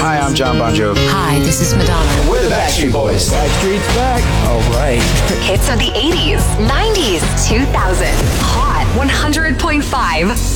Hi, I'm John Bon Jovi. Hi, this is Madonna. We're the Backstreet Boys. Backstreet's back. All right. Hits of the 80s, 90s, 2000. Hot 100.5